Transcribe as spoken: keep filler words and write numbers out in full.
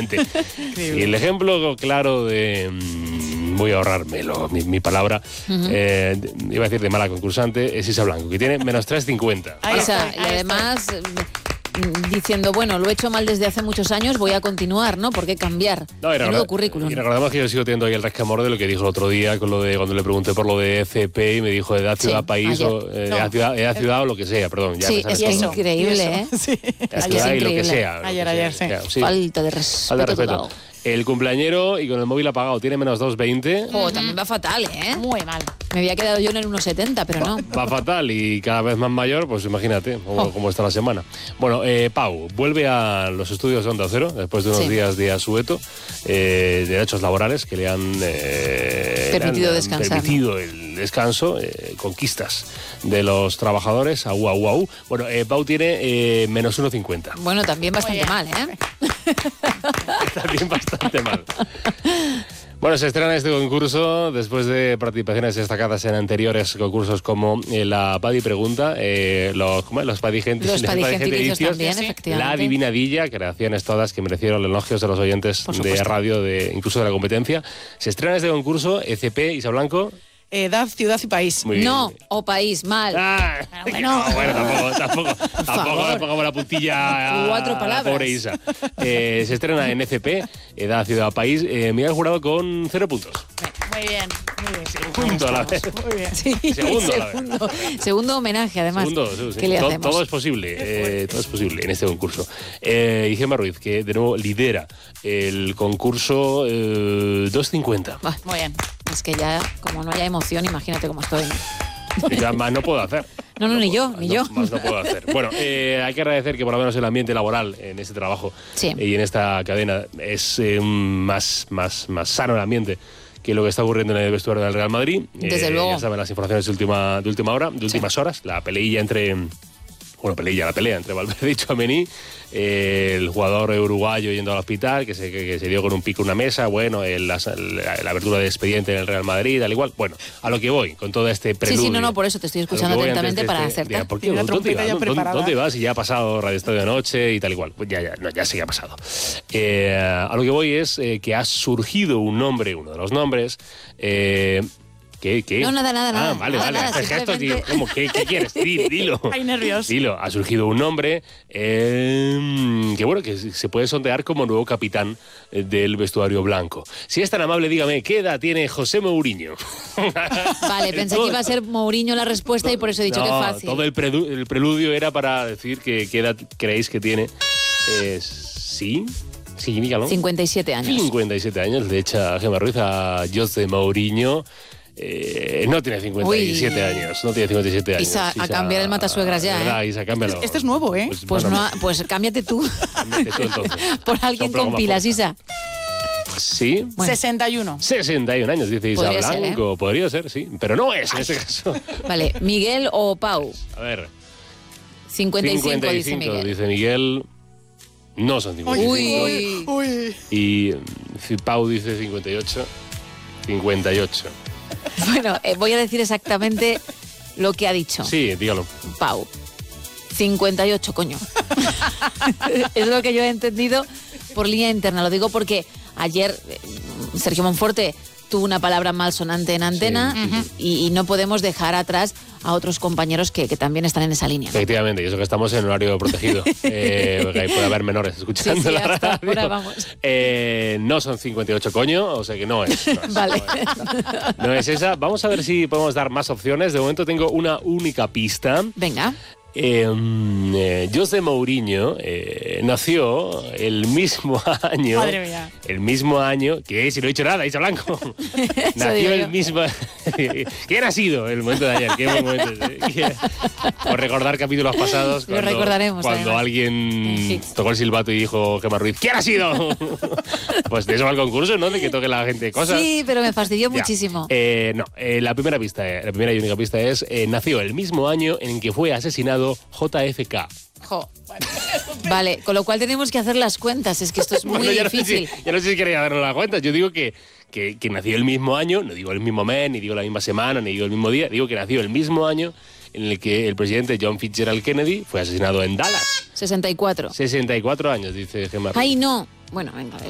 efectivamente. Y el ejemplo claro de... Mmm, voy a ahorrármelo, mi, mi palabra, uh-huh. eh, iba a decir de mala concursante, es Isa Blanco, que tiene menos tres cincuenta. Isa, y además... diciendo, bueno, lo he hecho mal desde hace muchos años, voy a continuar, ¿no? ¿Por qué cambiar? No, y Menudo currículum. Y recordamos que yo sigo teniendo ahí el resquemor de lo que dijo el otro día con lo de cuando le pregunté por lo de E C P y me dijo edad, ciudad, sí, país ayer. o eh, no. edad, ciudad, edad, ciudad o lo que sea, perdón. Ya sí, es que es increíble, ¿eh? Sí. Edad, ciudad y lo que sea. Ayer, lo que ayer, sea. sí. sí. Falta de respeto. Falta de respeto. El cumpleañero y con el móvil apagado tiene menos dos veinte. Oh, también va fatal, ¿eh? Muy mal. Me había quedado yo en el uno setenta, pero va, no. Va fatal y cada vez más mayor, pues imagínate cómo, oh. cómo está la semana. Bueno, eh, Pau, vuelve a los estudios de Onda Cero después de unos sí. días de asueto, eh, de derechos laborales que le han... Eh, permitido le han, descansar. Permitido ¿no? el descanso, eh, conquistas de los trabajadores, au, au, au. Bueno, eh, Pau tiene eh, menos uno cincuenta. Bueno, también bastante mal, ¿eh? También bastante mal. Bueno, se estrena este concurso después de participaciones destacadas en anteriores concursos como eh, la Padi Pregunta, eh, los, ¿cómo es? los Padigentes, los Padigenticios también, ¿sí? efectivamente. La Adivinadilla, creaciones todas que merecieron elogios de los oyentes de radio, de incluso de la competencia. Se estrena este concurso, E C P, Isa Blanco. Edad, ciudad y país. No, o país, mal. Ah, bueno, no, bueno, tampoco, tampoco, tampoco le pongamos la puntilla a, Cuatro palabras. A pobre Isa. Eh, se estrena en E C P, Edad, Ciudad, País. Eh, Miguel Jurado con cero puntos. Muy bien, muy bien. Segundo a la vez. Muy bien. Sí, segundo, segundo, segundo homenaje, además. Segundo, sí, sí. ¿Qué le todo, hacemos? todo es posible, eh, todo es posible en este concurso. Eh, y Gemma Ruiz, que de nuevo lidera el concurso eh, dos cincuenta. Ah, muy bien. Es que ya, como no haya emoción, imagínate cómo estoy. Ya más no puedo hacer. No, no, no ni puedo, yo, más ni no, yo. Más no puedo hacer. Bueno, eh, hay que agradecer que por lo menos el ambiente laboral en este trabajo sí. y en esta cadena es eh, más, más, más sano el ambiente que lo que está ocurriendo en el vestuario del Real Madrid. Desde eh, luego. Ya saben las informaciones de última, de última hora, de últimas sí. horas, la peleilla entre... Bueno, peleilla, la pelea entre Valverde y Tchouaméni, eh, el jugador uruguayo yendo al hospital, que se, que, que se dio con un pico en una mesa, bueno, el, la, la, la apertura de expediente en el Real Madrid, al igual. Bueno, a lo que voy, con todo este preludio. Sí, sí, no, no, por eso te estoy escuchando atentamente para este, acertar. ¿Por qué? ¿Dónde, ¿dónde, ¿dónde, ¿Dónde vas? Y ya ha pasado Radio Estadio de Noche y tal y cual. Pues ya, ya, no, ya sí que ha pasado. Eh, a lo que voy es eh, que ha surgido un nombre, uno de los nombres... Eh, ¿Qué, qué? No, nada, nada, ah, nada. vale, nada, vale. nada, Haces gestos, tío. ¿Cómo? ¿Qué, ¿Qué quieres? Dilo, dilo. Hay nervios. Dilo. Ha surgido un nombre eh, que, bueno, que se puede sondear como nuevo capitán del vestuario blanco. Si es tan amable, dígame, ¿qué edad tiene José Mourinho? Vale, pensé que iba a ser Mourinho la respuesta y por eso he dicho no, que fácil. Todo el, predu- el preludio era para decir que, qué edad creéis que tiene. Eh, ¿Sí? Sí, dígalo. cincuenta y siete años. cincuenta y siete años le echa Gemma Ruiz a José Mourinho. Eh, no tiene cincuenta y siete Uy. años, no tiene cincuenta y siete años. Isa, Isa a cambiar el matasuegras ya, ¿verdad, ¿eh? Isa, cámbialo. Este es nuevo, ¿eh? Pues, pues, bueno, no, pues cámbiate tú. Cámbiate tú entonces. Por alguien con pilas, Isa. Sí. Bueno. sesenta y uno. sesenta y un años, dice Isa Podría Blanco. ser, ¿eh? Podría ser, sí. Pero no es en este caso. Vale, ¿Miguel o Pau? A ver. cincuenta y cinco, cincuenta y cinco dice Miguel. Dice Miguel. No son cincuenta y cinco. Uy. Uy. Y Pau dice cincuenta y ocho. cincuenta y ocho. Bueno, eh, voy a decir exactamente lo que ha dicho. Sí, dígalo. Pau. cincuenta y ocho, coño. Es lo que yo he entendido por línea interna. Lo digo porque ayer eh, Sergio Monforte tuvo una palabra malsonante en antena sí. uh-huh. y, y no podemos dejar atrás a otros compañeros que, que también están en esa línea. Efectivamente, y eso que estamos en horario protegido. eh, porque ahí puede haber menores escuchando sí, sí, la hasta radio. ahora vamos. Eh, no son cincuenta y ocho, coño, o sea que no es. No es, vale. no es, no es esa. Vamos a ver si podemos dar más opciones. De momento tengo una única pista. Venga. Eh, eh, José Mourinho eh, nació el mismo año. Madre mía. El mismo año. ¿Qué? Si no he dicho nada, Isa Blanco. Nació el mismo. ¿Quién ha sido el momento de ayer? ¿Qué buen momento? Por recordar capítulos pasados. Cuando, Lo recordaremos. Cuando además. alguien tocó el silbato y dijo Gemma Ruiz, ¿quién ha sido? Pues de eso va el concurso, ¿no? De que toque la gente cosas. Sí, pero me fastidió ya. muchísimo. Eh, no, eh, la primera pista, eh, la primera y única pista es eh, nació el mismo año en que fue asesinado J F K. Jo. Vale, con lo cual tenemos que hacer las cuentas. Es que esto es muy bueno, ya difícil. No sé si, ya no sé si quería darnos las cuentas. Yo digo que, que, que nació el mismo año, no digo el mismo mes, ni digo la misma semana, ni digo el mismo día. Digo que nació el mismo año en el que el presidente John Fitzgerald Kennedy fue asesinado en Dallas. sesenta y cuatro. sesenta y cuatro años, dice Gemma. Ay, no. Bueno, venga.